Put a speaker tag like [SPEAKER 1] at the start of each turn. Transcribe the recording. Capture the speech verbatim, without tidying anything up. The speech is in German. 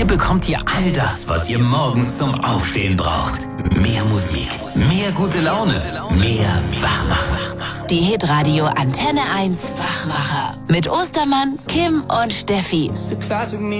[SPEAKER 1] bekommt ihr all das, was ihr morgens zum Aufstehen braucht. Mehr Musik, mehr gute Laune, mehr Wachmacher.
[SPEAKER 2] Die Hitradio Antenne eins Wachmacher. Mit Ostermann, Kim und Steffi.